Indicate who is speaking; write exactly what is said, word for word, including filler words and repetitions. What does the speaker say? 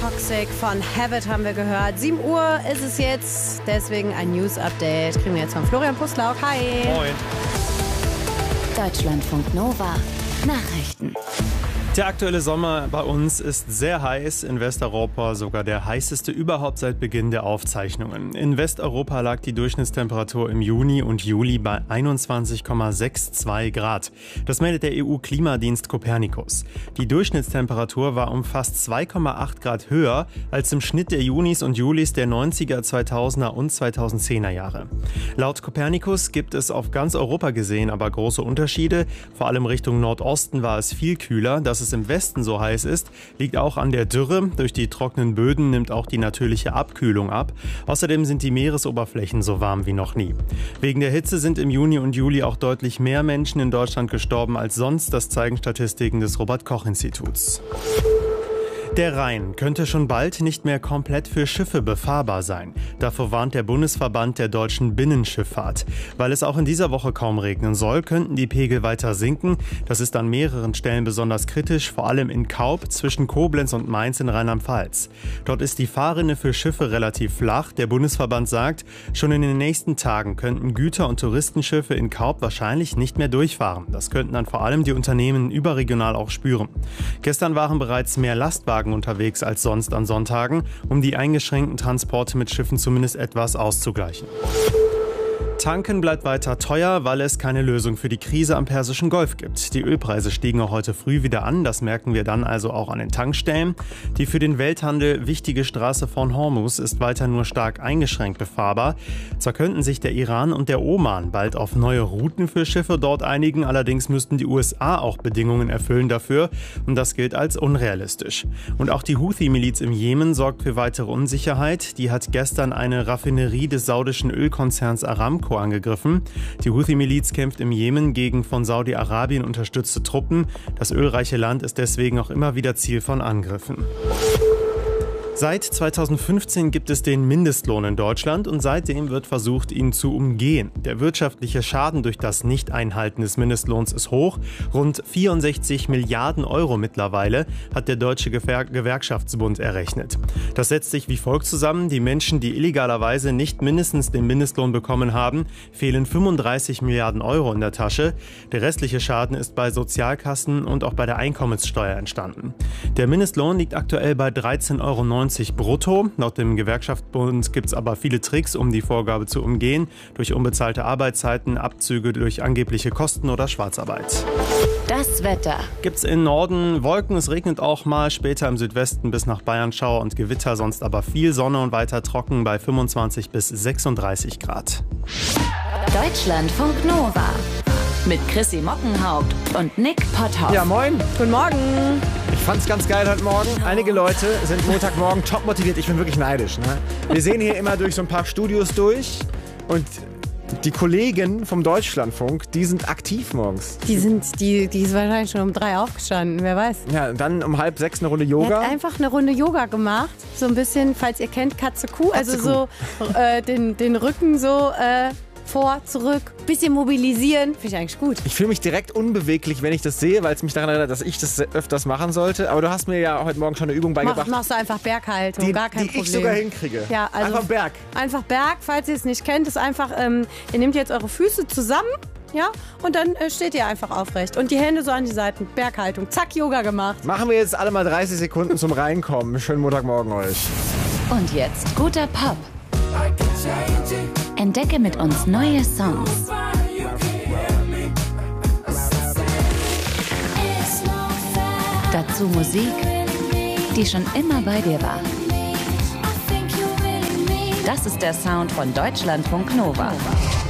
Speaker 1: Toxic von Habit haben wir gehört. sieben Uhr ist es jetzt, deswegen ein News-Update. Kriegen wir jetzt von Florian Puslauk. Hi.
Speaker 2: Moin.
Speaker 3: Deutschlandfunk Nova. Nachrichten.
Speaker 2: Der aktuelle Sommer bei uns ist sehr heiß, in Westeuropa sogar der heißeste überhaupt seit Beginn der Aufzeichnungen. In Westeuropa lag die Durchschnittstemperatur im Juni und Juli bei einundzwanzig Komma zweiundsechzig Grad. Das meldet der E U-Klimadienst Copernicus. Die Durchschnittstemperatur war um fast zwei Komma acht Grad höher als im Schnitt der Junis und Julis der neunziger, zweitausender und zweitausendzehner Jahre. Laut Copernicus gibt es auf ganz Europa gesehen aber große Unterschiede. Vor allem Richtung Nordosten war es viel kühler. Dass es im Westen so heiß ist, liegt auch an der Dürre. Durch die trockenen Böden nimmt auch die natürliche Abkühlung ab. Außerdem sind die Meeresoberflächen so warm wie noch nie. Wegen der Hitze sind im Juni und Juli auch deutlich mehr Menschen in Deutschland gestorben als sonst. Das zeigen Statistiken des Robert-Koch-Instituts. Der Rhein könnte schon bald nicht mehr komplett für Schiffe befahrbar sein. Davor warnt der Bundesverband der deutschen Binnenschifffahrt. Weil es auch in dieser Woche kaum regnen soll, könnten die Pegel weiter sinken. Das ist an mehreren Stellen besonders kritisch, vor allem in Kaub zwischen Koblenz und Mainz in Rheinland-Pfalz. Dort ist die Fahrrinne für Schiffe relativ flach. Der Bundesverband sagt, schon in den nächsten Tagen könnten Güter- und Touristenschiffe in Kaub wahrscheinlich nicht mehr durchfahren. Das könnten dann vor allem die Unternehmen überregional auch spüren. Gestern waren bereits mehr Lastwagen unterwegs als sonst an Sonntagen, um die eingeschränkten Transporte mit Schiffen zumindest etwas auszugleichen. Tanken bleibt weiter teuer, weil es keine Lösung für die Krise am Persischen Golf gibt. Die Ölpreise stiegen auch heute früh wieder an, das merken wir dann also auch an den Tankstellen. Die für den Welthandel wichtige Straße von Hormuz ist weiter nur stark eingeschränkt befahrbar. Zwar könnten sich der Iran und der Oman bald auf neue Routen für Schiffe dort einigen, allerdings müssten die U S A auch Bedingungen erfüllen dafür und das gilt als unrealistisch. Und auch die Houthi-Miliz im Jemen sorgt für weitere Unsicherheit. Die hat gestern eine Raffinerie des saudischen Ölkonzerns Aramco angegriffen. Die Houthi-Miliz kämpft im Jemen gegen von Saudi-Arabien unterstützte Truppen. Das ölreiche Land ist deswegen auch immer wieder Ziel von Angriffen. Seit zweitausendfünfzehn gibt es den Mindestlohn in Deutschland und seitdem wird versucht, ihn zu umgehen. Der wirtschaftliche Schaden durch das Nicht-Einhalten des Mindestlohns ist hoch. Rund vierundsechzig Milliarden Euro mittlerweile hat der Deutsche Gewer- Gewerkschaftsbund errechnet. Das setzt sich wie folgt zusammen. Die Menschen, die illegalerweise nicht mindestens den Mindestlohn bekommen haben, fehlen fünfunddreißig Milliarden Euro in der Tasche. Der restliche Schaden ist bei Sozialkassen und auch bei der Einkommenssteuer entstanden. Der Mindestlohn liegt aktuell bei dreizehn Euro neunzig brutto. Laut dem Gewerkschaftsbund gibt es aber viele Tricks, um die Vorgabe zu umgehen. Durch unbezahlte Arbeitszeiten, Abzüge durch angebliche Kosten oder Schwarzarbeit.
Speaker 3: Das Wetter.
Speaker 2: Gibt's in Norden Wolken, es regnet auch mal, später im Südwesten bis nach Bayern Schauer und Gewitter, sonst aber viel Sonne und weiter trocken bei fünfundzwanzig bis sechsunddreißig Grad.
Speaker 3: Deutschlandfunk Nova. Mit Chrissy Mockenhaupt und Nick Potthoff.
Speaker 4: Ja, moin.
Speaker 1: Guten Morgen.
Speaker 4: Ich fand's ganz geil heute Morgen. Einige Leute sind Montagmorgen top motiviert. Ich bin wirklich neidisch. Ne? Wir sehen hier immer durch so ein paar Studios durch und die Kollegen vom Deutschlandfunk, die sind aktiv morgens.
Speaker 1: Die sind, die, die ist wahrscheinlich schon um drei aufgestanden, wer weiß.
Speaker 4: Ja, und dann um halb sechs eine Runde
Speaker 1: Er
Speaker 4: Yoga.
Speaker 1: hat einfach eine Runde Yoga gemacht. So ein bisschen, falls ihr kennt, Katze-Kuh. Also so äh, den, den Rücken so äh, vor, zurück, bisschen mobilisieren. Finde ich eigentlich gut.
Speaker 4: Ich fühle mich direkt unbeweglich, wenn ich das sehe, weil es mich daran erinnert, dass ich das öfters machen sollte. Aber du hast mir ja heute Morgen schon eine Übung
Speaker 1: Mach,
Speaker 4: beigebracht,
Speaker 1: machst du einfach Berghaltung,
Speaker 4: die,
Speaker 1: gar kein
Speaker 4: die
Speaker 1: Problem.
Speaker 4: ich sogar hinkriege.
Speaker 1: Ja, also
Speaker 4: Einfach Berg.
Speaker 1: Einfach Berg, falls ihr es nicht kennt, ist einfach, ähm, ihr nehmt jetzt eure Füße zusammen, ja, und dann äh, steht ihr einfach aufrecht. Und die Hände so an die Seiten, Berghaltung, zack, Yoga gemacht.
Speaker 4: Machen wir jetzt alle mal dreißig Sekunden zum Reinkommen. Schönen Montagmorgen euch.
Speaker 3: Und jetzt guter Pop. Entdecke mit uns neue Songs. Dazu Musik, die schon immer bei dir war. Das ist der Sound von Deutschlandfunk Nova.